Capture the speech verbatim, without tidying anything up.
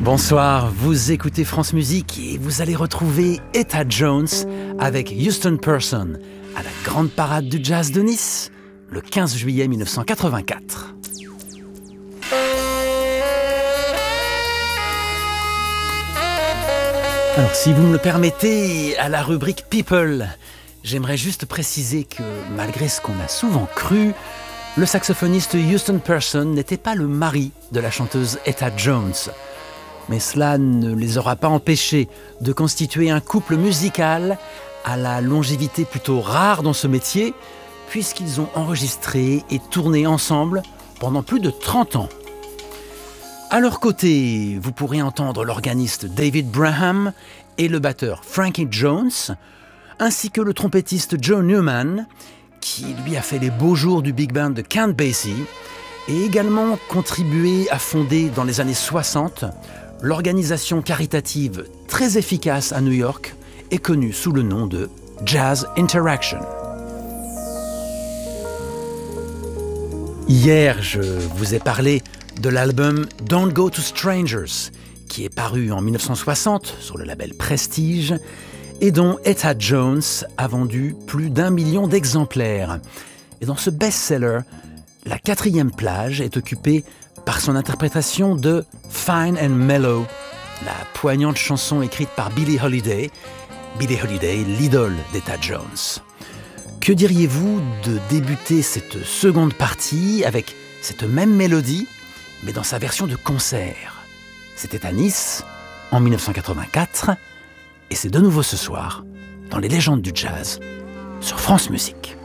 Bonsoir, vous écoutez France Musique et vous allez retrouver Etta Jones avec Houston Person à la grande parade du jazz de Nice le quinze juillet mille neuf cent quatre-vingt-quatre. Alors si vous me le permettez, à la rubrique People, j'aimerais juste préciser que malgré ce qu'on a souvent cru, le saxophoniste Houston Person n'était pas le mari de la chanteuse Etta Jones. Mais cela ne les aura pas empêchés de constituer un couple musical à la longévité plutôt rare dans ce métier, puisqu'ils ont enregistré et tourné ensemble pendant plus de trente ans. À leur côté, vous pourrez entendre l'organiste David Braham et le batteur Frankie Jones, ainsi que le trompettiste Joe Newman, qui lui a fait les beaux jours du big band de Count Basie, et également contribué à fonder dans les années soixante l'organisation caritative très efficace à New York et connue sous le nom de Jazz Interaction. Hier, je vous ai parlé de l'album Don't Go to Strangers, qui est paru en mille neuf cent soixante sur le label Prestige et dont Etta Jones a vendu plus d'un million d'exemplaires. Et dans ce best-seller, la quatrième plage est occupée par son interprétation de Fine and Mellow, la poignante chanson écrite par Billie Holiday, Billie Holiday, l'idole d'Etta Jones. Que diriez-vous de débuter cette seconde partie avec cette même mélodie, mais dans sa version de concert? C'était à Nice, en mille neuf cent quatre-vingt-quatre, et c'est de nouveau ce soir, dans les légendes du jazz, sur France Musique.